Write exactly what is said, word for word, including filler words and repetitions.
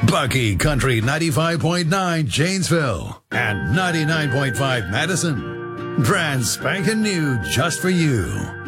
Bucky Country ninety-five point nine Janesville and ninety-nine point five Madison. Brand spanking new just for you.